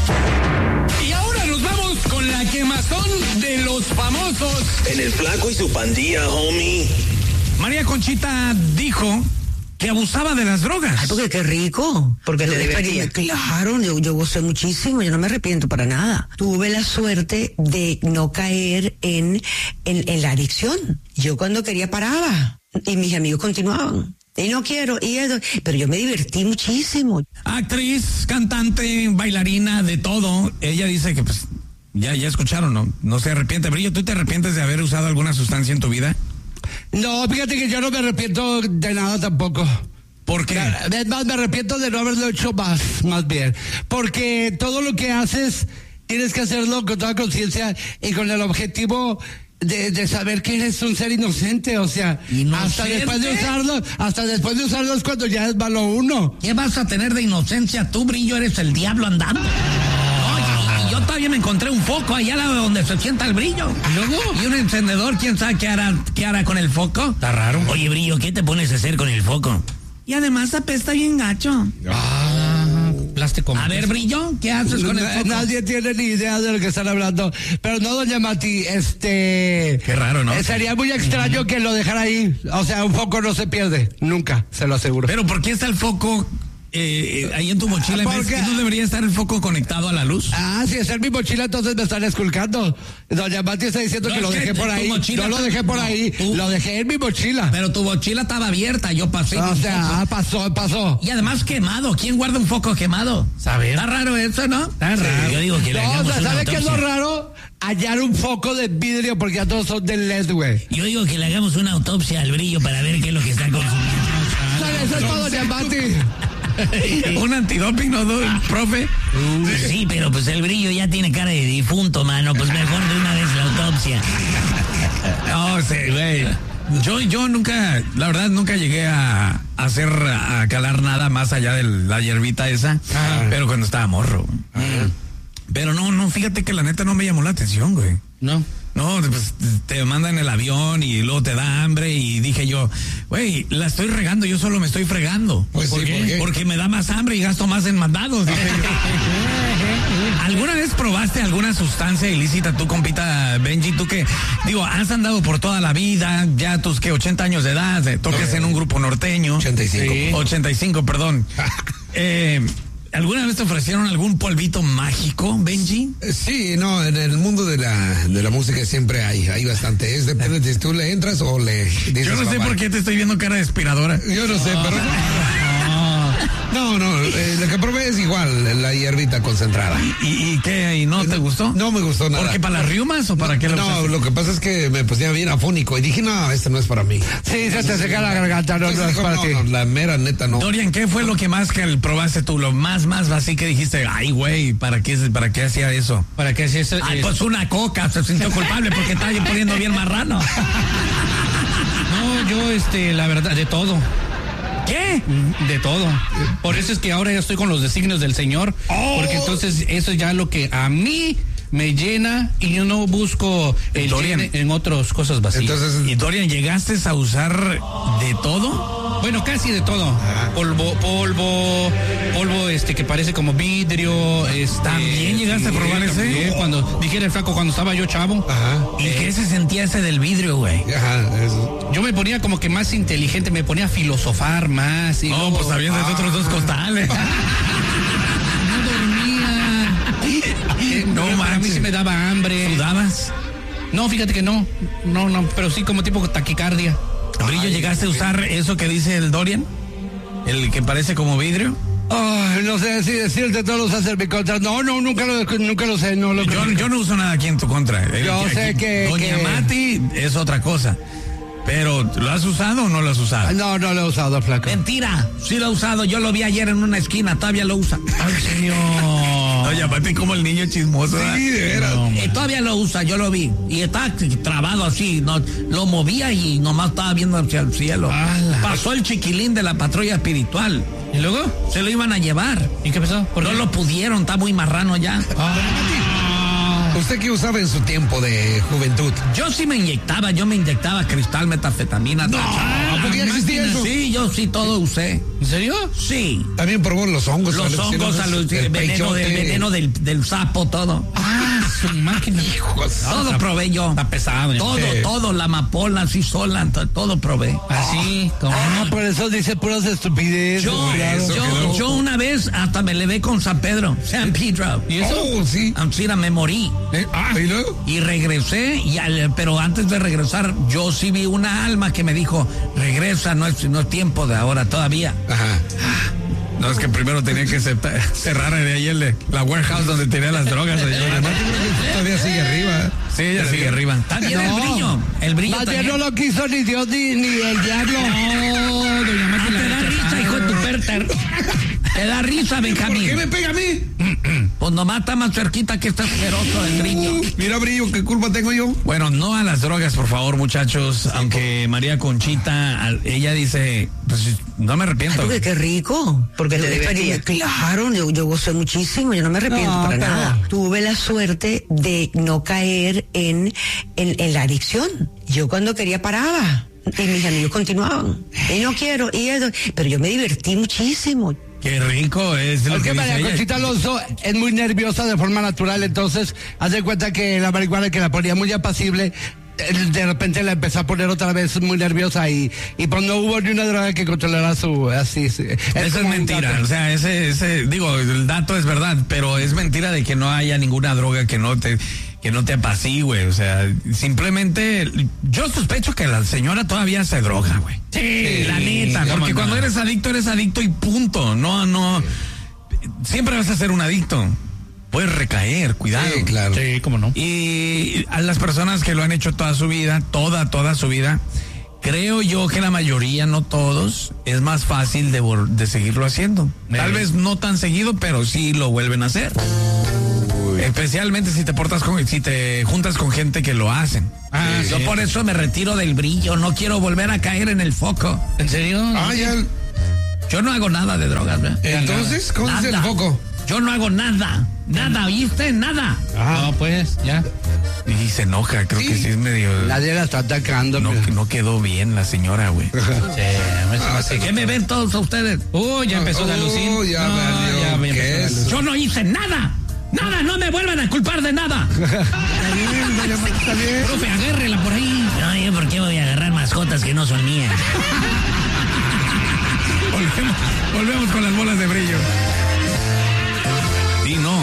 Y ahora nos vamos con la quemazón de los famosos. En el Flaco y su pandilla, homie. María Conchita dijo que abusaba de las drogas. Ay, porque qué rico. Porque te divertía. Claro, yo gocé muchísimo, yo no me arrepiento para nada. Tuve la suerte de no caer en la adicción. Yo cuando quería paraba y mis amigos continuaban. Y no quiero, y eso, pero yo me divertí muchísimo. Actriz, cantante, bailarina, de todo. Ella dice que pues ya escucharon, no se arrepiente. Brillo, ¿tú te arrepientes de haber usado alguna sustancia en tu vida? No, fíjate que yo no me arrepiento de nada tampoco. ¿Por qué? Es más, me arrepiento de no haberlo hecho más bien. Porque todo lo que haces, tienes que hacerlo con toda conciencia y con el objetivo de saber que eres un ser inocente, o sea, hasta después de usarlo es cuando ya es malo uno. ¿Qué vas a tener de inocencia tú, Brillo? Eres el diablo andando. Y yo todavía me encontré un foco allá donde se sienta el Brillo. Y un encendedor, quién sabe qué hará con el foco. Está raro. Oye, Brillo, ¿qué te pones a hacer con el foco? Y además apesta bien gacho. Plástico. A ver, Brillo, ¿qué haces con el foco? Nadie tiene ni idea de lo que están hablando. Pero no, doña Mati, Qué raro, ¿no? sería muy extraño que lo dejara ahí. O sea, un foco no se pierde. Nunca, se lo aseguro. Pero ¿por qué está el foco ahí en tu mochila? ¿Que no debería estar el foco conectado a la luz? Si está en mi mochila, entonces me están esculcando. Doña Mati está diciendo que lo dejé por ahí. No lo dejé por ahí, lo dejé en mi mochila. Pero tu mochila estaba abierta, yo pasé. O sea, pasó. Y además quemado. ¿Quién guarda un foco quemado? ¿Sabes? Está raro eso, ¿no? Está raro. Yo digo que le hagamos una ¿sabe qué es lo autopsia. raro? Hallar un foco de vidrio porque ya todos son de LED, güey. Yo digo que le hagamos una autopsia al Brillo para ver qué es lo que está consumiendo. Eso es todo, doña Mati. ¿Un antidoping, no, profe? Sí, pero pues el Brillo ya tiene cara de difunto, mano. Pues mejor de una vez la autopsia. No, sí, güey. Yo nunca, la verdad, nunca llegué a calar nada más allá de la hierbita esa, pero cuando estaba morro. Pero no, fíjate que la neta no me llamó la atención, güey. No, pues te mandan el avión y luego te da hambre y dije yo, güey, la estoy regando, yo solo me estoy fregando. Pues ¿Por sí, qué? ¿por qué? Porque me da más hambre y gasto más en mandados. Dije yo. ¿Alguna vez probaste alguna sustancia ilícita tú, compita Benji? Tú que, digo, has andado por toda la vida, ya tus 80 años de edad, tocas en un grupo norteño. 85. Sí. 85, perdón. ¿Alguna vez te ofrecieron algún polvito mágico, Benji? Sí, no, en el mundo de la música siempre hay bastante. Depende de si tú le entras o le dices. Yo no sé por qué te estoy viendo cara de aspiradora. Yo no sé, pero... No, lo que probé es igual, la hierbita concentrada. ¿Y qué? ¿Y no te gustó? No me gustó nada. ¿Por qué? ¿Para las riumas o para qué lo No, usaste? lo que pasa es que me ponía bien afónico y dije, no, este no es para mí. Sí, se te seca la garganta, no es para ti. No, la mera neta no. Dorian, ¿qué fue lo que más que probaste tú? Lo más así que dijiste, ay, güey, ¿para qué hacía eso? ¿para qué hacía eso? Ay, pues una coca, se sintió culpable porque estaba poniendo bien marrano. No, yo, la verdad, de todo. ¿Qué? De todo. Por eso es que ahora ya estoy con los designios del Señor. Porque entonces eso es ya lo que a mí me llena y yo no busco el llene en otras cosas vacías. Entonces, ¿Y Dorian, llegaste a usar de todo? Bueno, casi de todo. Polvo, que parece como vidrio, ¿También llegaste a probar ese? También, cuando dijera el Flaco, cuando estaba yo chavo. ajá. ¿Y qué se sentía ese del vidrio, güey? Ajá, eso. Yo me ponía como que más inteligente, me ponía a filosofar más. Y No, luego, pues sabías de otros dos costales. no, a mí sí me daba hambre. ¿Sudabas? No, fíjate que no, pero sí como tipo taquicardia. Brillo, ¿llegaste a usar eso que dice el Dorian? ¿El que parece como vidrio? Ay, no sé si decirte todos los hacer mi contra. No, nunca lo sé. No lo Yo no uso nada aquí en tu contra. Yo sé que... Doña Mati es otra cosa. Pero, ¿lo has usado o no lo has usado? No lo he usado, Flaco. Mentira, sí lo he usado, yo lo vi ayer en una esquina, todavía lo usa. Ay, señor. Doña Mati como el niño chismoso. Sí, de veras. Todavía lo usa, yo lo vi. Y está trabado así, no, lo movía y nomás estaba viendo hacia el cielo. Pasó el chiquilín de la patrulla espiritual. ¿Y luego? Se lo iban a llevar. ¿Y qué pasó? No lo pudieron, está muy marrano ya. ¿Usted qué usaba en su tiempo de juventud? Yo me inyectaba cristal, metafetamina. No, ¿por qué ya existía eso? Sí, yo sí todo usé. ¿En serio? Sí. También probó los hongos. Los hongos, el veneno del sapo, todo. Ah, su máquina. Todo probé yo. Está pesado. Todo, la amapola, así sola, todo probé. Así, como. Ah, por eso dice puras estupideces. Yo una vez hasta me levé con San Pedro, San Pedro. ¿Y eso? Oh, sí. Ancira, me morí. ¿Y luego? Y regresé, pero antes de regresar, yo sí vi una alma que me dijo, regresa, no es tiempo de ahora todavía. Ajá. No, es que primero tenía que cerrar de ahí la warehouse donde tenía las drogas. Todavía sigue arriba. Sí, ella sigue arriba. También el brillo Más bien también. no lo quiso ni Dios ni el diablo. No, doña Mati, te da risa, hijo de tu perter. Te da risa, Benjamín. ¿Por qué me pega a mí? Pues nomás está más cerquita que este asqueroso del brillo. Mira, Brillo, ¿qué culpa tengo yo? Bueno, no a las drogas, por favor, muchachos. Aunque María Conchita, ella dice, pues no me arrepiento. Porque qué rico. Porque te divertías. Claro, yo gocé muchísimo, yo no me arrepiento para nada. Tuve la suerte de no caer en la adicción. Yo cuando quería paraba. Y mis amigos continuaban. Y no quiero, pero yo me divertí muchísimo. Qué rico es lo Porque que dice María ella. Conchita Alonso es muy nerviosa de forma natural, entonces hace cuenta que la marihuana que la ponía muy apacible, de repente la empezó a poner otra vez muy nerviosa y pues no hubo ni una droga que controlara su así. Eso es mentira, o sea, el dato es verdad, pero es mentira de que no haya ninguna droga que no te apacigüe, o sea, simplemente yo sospecho que la señora todavía se droga, güey. Sí, la neta, porque cuando eres adicto y punto, no, siempre vas a ser un adicto. Puedes recaer, cuidado. Sí, claro. Sí, cómo no. Y a las personas que lo han hecho toda su vida, toda su vida, creo yo que la mayoría, no todos, es más fácil de seguirlo haciendo. Tal vez no tan seguido, pero sí lo vuelven a hacer. Especialmente si te juntas con gente que lo hacen. Yo por eso me retiro del brillo, no quiero volver a caer en el foco. ¿En serio? Yo no hago nada de drogas, ¿verdad? Entonces, ¿cómo es el foco? Yo no hago nada, ¿oíste? Nada. No, pues, ya. Y se enoja, creo que sí es medio... Nadie la está atacando. No quedó bien la señora, güey. ¿Qué me ven todos a ustedes? Ya empezó la lucín. Yo no hice nada. Nada, no me vuelvan a culpar de nada. Está bien. Profe, agárrela por ahí. No, yo por qué voy a agarrar mascotas que no son mías. Volvemos con las bolas de brillo.